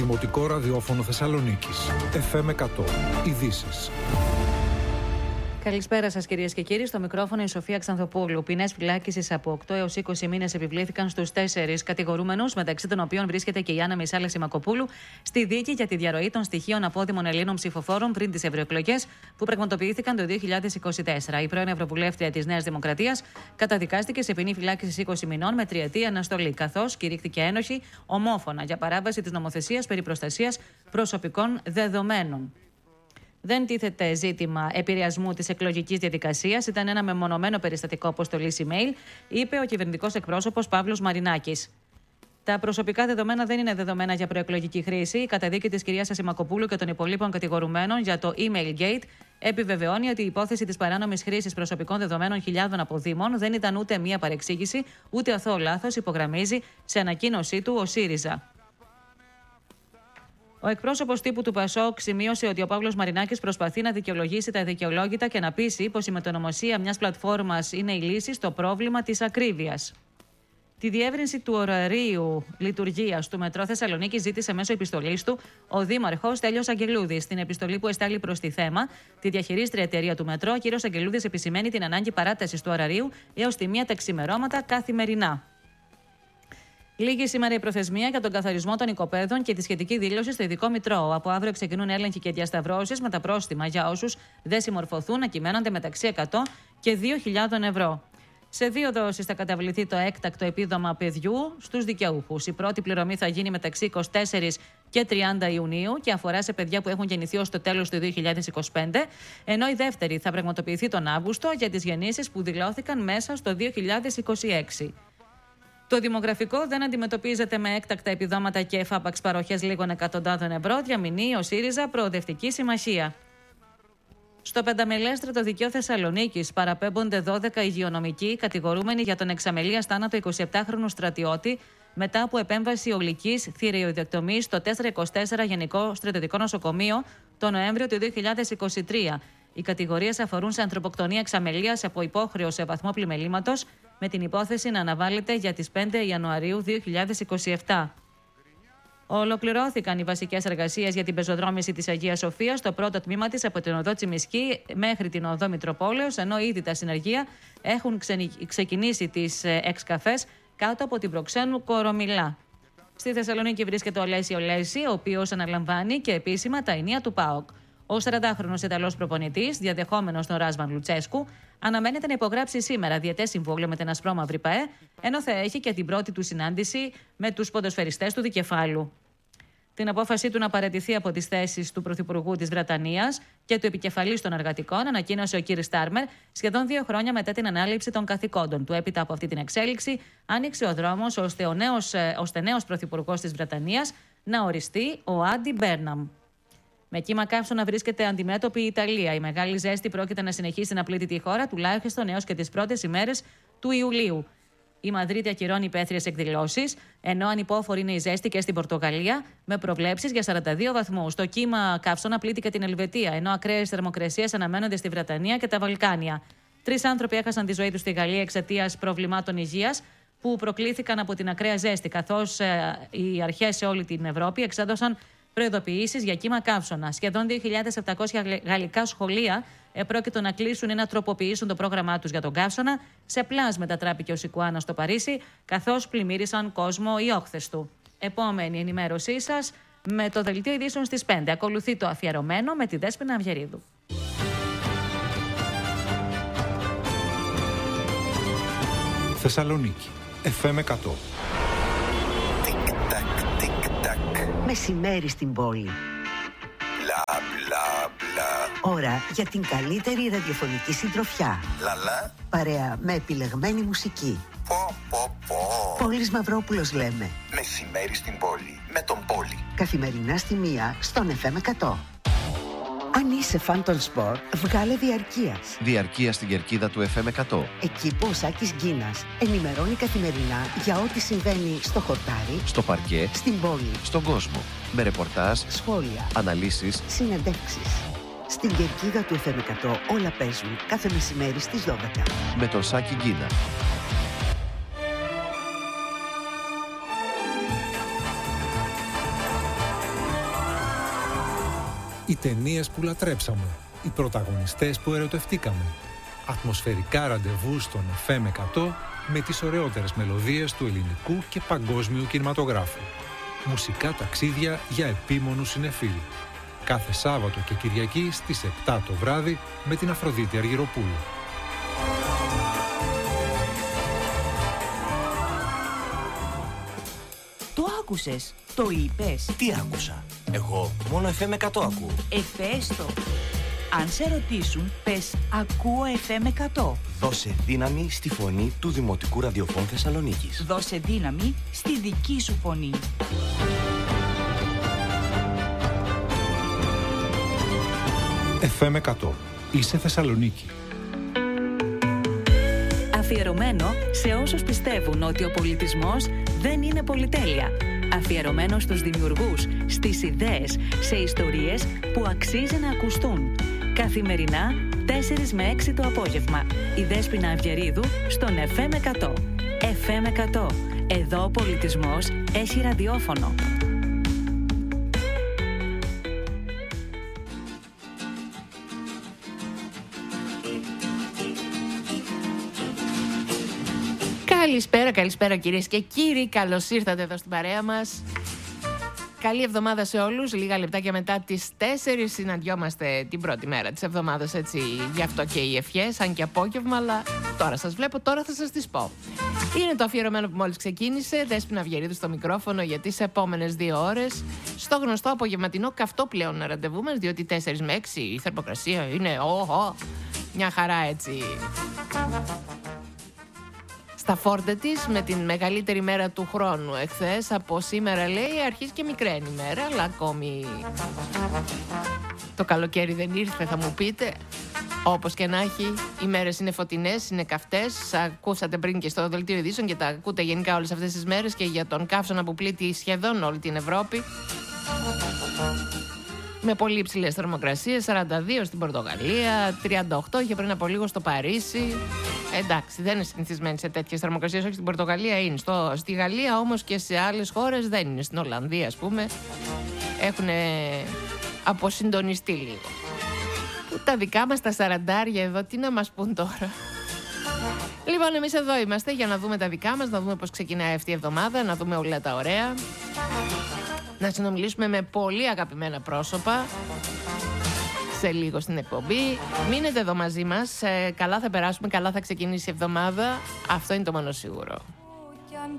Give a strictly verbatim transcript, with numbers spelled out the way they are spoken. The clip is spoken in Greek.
Δημοτικό Ραδιόφωνο Θεσσαλονίκης. εφ εμ εκατό. Ειδήσεις. Καλησπέρα σας, κυρίες και κύριοι. Στο μικρόφωνο η Σοφία Ξανθοπούλου. Ποινές φυλάκισης από οκτώ έως είκοσι μήνες επιβλήθηκαν στους τέσσερις κατηγορούμενους, μεταξύ των οποίων βρίσκεται και η Άννα Μισάλα Σιμακοπούλου, στη δίκη για τη διαρροή των στοιχείων απόδημων Ελλήνων ψηφοφόρων πριν τις ευρωεκλογές που πραγματοποιήθηκαν το δύο χιλιάδες είκοσι τέσσερα. Η πρώην Ευρωβουλεύτρια της Νέας Δημοκρατίας καταδικάστηκε σε ποινή φυλάκισης είκοσι μηνών με τριετή αναστολή, καθώς κηρύχθηκε ένοχη ομόφωνα για παράβαση της νομοθεσίας περί προστασίας προσωπικών δεδομένων. Δεν τίθεται ζήτημα επηρεασμού της εκλογικής διαδικασίας. Ήταν ένα μεμονωμένο περιστατικό αποστολής email, είπε ο κυβερνητικός εκπρόσωπος Παύλος Μαρινάκης. Τα προσωπικά δεδομένα δεν είναι δεδομένα για προεκλογική χρήση. Η καταδίκη της κυρίας Σιμακοπούλου και των υπολείπων κατηγορουμένων για το email gate επιβεβαιώνει ότι η υπόθεση της παράνομης χρήσης προσωπικών δεδομένων χιλιάδων αποδήμων δεν ήταν ούτε μία παρεξήγηση, ούτε αθώο λάθος, υπογραμμίζει σε ανακοίνωσή του ο ΣΥΡΙΖΑ. Ο εκπρόσωπος τύπου του Πασόκ σημείωσε ότι ο Παύλος Μαρινάκης προσπαθεί να δικαιολογήσει τα αδικαιολόγητα και να πείσει πως η μετονομοσία μιας πλατφόρμας είναι η λύση στο πρόβλημα της ακρίβειας. Τη διεύρυνση του ωραρίου λειτουργίας του Μετρό Θεσσαλονίκης ζήτησε μέσω επιστολής του ο Δήμαρχος Στέλιος Αγγελούδης. Στην επιστολή που εστάλει προς τη ΘΕΜΑ, τη διαχειρίστρια εταιρεία του Μετρό, ο κ. Αγγελούδης επισημαίνει την ανάγκη παράτασης του ωραρίου έως τη μία τα ξημερώματα καθημερινά. Λίγη σήμερα η προθεσμία για τον καθαρισμό των οικοπαίδων και τη σχετική δήλωση στο ειδικό μητρό. Από αύριο ξεκινούν έλεγχοι και διασταυρώσεις με τα πρόστιμα για όσους δεν συμμορφωθούν να κυμαίνονται μεταξύ εκατό και δύο χιλιάδες ευρώ. Σε δύο δόσεις θα καταβληθεί το έκτακτο επίδομα παιδιού στους δικαιούχους. Η πρώτη πληρωμή θα γίνει μεταξύ εικοστή τέταρτη και τριάντα Ιουνίου και αφορά σε παιδιά που έχουν γεννηθεί ως το τέλος του δύο χιλιάδες είκοσι πέντε, ενώ η δεύτερη θα πραγματοποιηθεί τον Αύγουστο για τις γεννήσεις που δηλώθηκαν μέσα στο δύο χιλιάδες είκοσι έξι. Το δημογραφικό δεν αντιμετωπίζεται με έκτακτα επιδόματα και εφάπαξ παροχές λίγων εκατοντάδων ευρώ, διαμηνύει ο ΣΥΡΙΖΑ Προοδευτική Συμμαχία. Στο πενταμελέστρατο δικαίο Θεσσαλονίκης παραπέμπονται δώδεκα υγειονομικοί κατηγορούμενοι για τον εξαμελίας θάνατο εικοσιεπτάχρονου στρατιώτη μετά από επέμβαση ολικής θηριοειδεκτομής στο τετρακόσια είκοσι τέσσερα Γενικό Στρατιωτικό Νοσοκομείο το Νοέμβριο του δύο χιλιάδες είκοσι τρία. Οι κατηγορίες αφορούν σε ανθρωποκτονία εξαμελίας από υπόχρεο σε βαθμό πλημελήματος, με την υπόθεση να αναβάλλεται για τις πέντε Ιανουαρίου δύο χιλιάδες είκοσι επτά. Ολοκληρώθηκαν οι βασικές εργασίες για την πεζοδρόμηση της Αγίας Σοφίας στο πρώτο τμήμα της από την οδό Τσιμισκή μέχρι την οδό Μητροπόλεως, ενώ ήδη τα συνεργεία έχουν ξεκινήσει τις εξκαφές κάτω από την προξένου Κορομιλά. Στη Θεσσαλονίκη βρίσκεται ο Λέση Ολέση, ο οποίος αναλαμβάνει και επίσημα τα ενία του ΠΑΟΚ. Ο σαραντάχρονος Ιταλός προπονητής, διαδεχόμενος τον Ράσβαν Λουτσέσκου, αναμένεται να υπογράψει σήμερα διετές συμβόλαιο με την ασπρόμαυρη ΠΑΕ, ενώ θα έχει και την πρώτη του συνάντηση με τους ποδοσφαιριστές του δικεφάλου. Την απόφασή του να παραιτηθεί από τις θέσεις του Πρωθυπουργού της Βρετανίας και του επικεφαλής των εργατικών ανακοίνωσε ο κ. Στάρμερ σχεδόν δύο χρόνια μετά την ανάληψη των καθηκόντων του. Έπειτα από αυτή την εξέλιξη, άνοιξε ο δρόμος ώστε ο νέος, ώστε νέος Πρωθυπουργός της Βρετανίας να οριστεί ο Άντι Μπέρναμ. Με κύμα καύσωνα βρίσκεται αντιμέτωπη η Ιταλία. Η μεγάλη ζέστη πρόκειται να συνεχίσει να πλήττει τη χώρα τουλάχιστον έως και τις πρώτες ημέρες του Ιουλίου. Η Μαδρίτη ακυρώνει υπαίθριες εκδηλώσεις, ενώ ανυπόφορη είναι η ζέστη και στην Πορτογαλία, με προβλέψεις για σαράντα δύο βαθμούς. Το κύμα καύσωνα πλήττει και την Ελβετία, ενώ ακραίες θερμοκρασίες αναμένονται στη Βρετανία και τα Βαλκάνια. Τρεις άνθρωποι έχασαν τη ζωή τους στη Γαλλία εξαιτίας προβλημάτων υγείας που προκλήθηκαν από την ακραία ζέστη, καθώς ε, οι αρχές σε όλη την Ευρώπη εξέδωσαν προειδοποιήσεις για κύμα καύσωνα. Σχεδόν δύο χιλιάδες επτακόσια γαλλικά σχολεία επρόκειτο να κλείσουν ή να τροποποιήσουν το πρόγραμμά τους για τον καύσωνα. Σε πλάζ μετατράπηκε ο Σικουάνα στο Παρίσι, καθώς πλημμύρισαν κόσμο οι όχθες του. Επόμενη ενημέρωσή σας με το δελτίο ειδήσεων στις πέντε. Ακολουθεί το αφιερωμένο με τη Δέσποινα Αυγερίδου. Θεσσαλονίκη, εφ εμ εκατό. Μεσημέρι στην πόλη. Μπλα μπλα μπλα. Ώρα για την καλύτερη ραδιοφωνική συντροφιά. Λαλά. Παρέα με επιλεγμένη μουσική. Πω πω πω. Πόλης Μαυρόπουλος λέμε. Μεσημέρι στην πόλη με τον Πόλη. Καθημερινά στη μία στον εφ εμ εκατό. Αν είσαι φαν των σπορ, βγάλε διαρκείας. Διαρκεία στην κερκίδα του εφ εμ εκατό. Εκεί που ο Σάκης Γκίνας ενημερώνει καθημερινά για ό,τι συμβαίνει στο χορτάρι, στο παρκέ, στην πόλη, στον κόσμο. Με ρεπορτάζ, σχόλια, αναλύσεις, συνεντεύξεις. Στην κερκίδα του εφ εμ εκατό όλα παίζουν κάθε μεσημέρι στις δώδεκα. Με τον Σάκη Γκίνα. Οι ταινίες που λατρέψαμε, οι πρωταγωνιστές που ερωτευτήκαμε. Ατμοσφαιρικά ραντεβού στον εφ εμ εκατό με τις ωραιότερες μελωδίες του ελληνικού και παγκόσμιου κινηματογράφου. Μουσικά ταξίδια για επίμονους συνεφίλ. Κάθε Σάββατο και Κυριακή στις επτά το βράδυ με την Αφροδίτη Αργυροπούλου. Το άκουσες, το είπες. Τι άκουσα? Εγώ μόνο εφ εμ εκατό ακούω. Εφέστο. Αν σε ρωτήσουν, πες ακούω εφ εμ εκατό. Δώσε δύναμη στη φωνή του Δημοτικού Ραδιοφώνου Θεσσαλονίκης. Δώσε δύναμη στη δική σου φωνή. εφ εμ εκατό. Είσαι Θεσσαλονίκη. Αφιερωμένο σε όσους πιστεύουν ότι ο πολιτισμός δεν είναι πολυτέλεια. Αφιερωμένο στους δημιουργούς, στις ιδέες, σε ιστορίες που αξίζει να ακουστούν. Καθημερινά, τέσσερις με έξι το απόγευμα. Η Δέσποινα Αυγερίδου στον εφ εμ εκατό. εφ εμ εκατό. Εδώ ο πολιτισμός έχει ραδιόφωνο. Καλησπέρα, καλησπέρα κυρίες και κύριοι. Καλώς ήρθατε εδώ στην παρέα μας. Καλή εβδομάδα σε όλους. Λίγα λεπτάκια μετά τις τέσσερις συναντιόμαστε την πρώτη μέρα της εβδομάδας, έτσι. Γι' αυτό και οι ευχές, αν και απόγευμα, αλλά τώρα σας βλέπω, τώρα θα σας τις πω. Είναι το αφιερωμένο που μόλις ξεκίνησε. Δέσποινα Αυγερίδου στο μικρόφωνο για τις επόμενες δύο ώρες. Στο γνωστό απογευματινό καυτό πλέον ραντεβού μας, διότι τέσσερις με έξι η θερμοκρασία είναι oh, oh, μια χαρά, έτσι. Στα φόρτε της, με την μεγαλύτερη μέρα του χρόνου. Εχθές, από σήμερα λέει, αρχίζει και μικραίνει η μέρα, αλλά ακόμη το καλοκαίρι δεν ήρθε, θα μου πείτε. Όπως και να έχει, οι μέρες είναι φωτεινές, είναι καυτές. Ακούσατε πριν και στο δελτίο ειδήσεων και τα ακούτε γενικά όλες αυτές τις μέρες και για τον καύσωνα που πλήττει σχεδόν όλη την Ευρώπη. Με πολύ υψηλές θερμοκρασίες, σαράντα δύο στην Πορτογαλία, τριάντα οκτώ είχε πριν από λίγο στο Παρίσι. Εντάξει, δεν είναι συνηθισμένοι σε τέτοιες θερμοκρασίες, όχι στην Πορτογαλία είναι. Στο, στη Γαλλία όμως και σε άλλες χώρες δεν είναι. Στην Ολλανδία, ας πούμε, έχουν αποσυντονιστεί λίγο. Που τα δικά μας τα σαραντάρια εδώ, τι να μας πούν τώρα. Λοιπόν, εμείς εδώ είμαστε για να δούμε τα δικά μας, να δούμε πώς ξεκινάει αυτή η εβδομάδα, να δούμε όλα τα ωραία. Να συνομιλήσουμε με πολύ αγαπημένα πρόσωπα σε λίγο στην εκπομπή. Μείνετε εδώ μαζί μας. Ε, καλά θα περάσουμε, καλά θα ξεκινήσει η εβδομάδα. Αυτό είναι το μόνο σίγουρο.